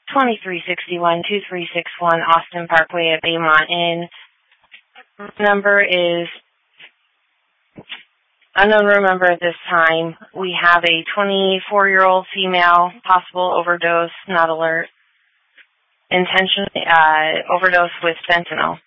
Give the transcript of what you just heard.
2361-2361 Austin Parkway at Baymont Inn. Number is unknown room number at this time. We have a 24-year-old female, possible overdose, not alert. Intention overdose with fentanyl.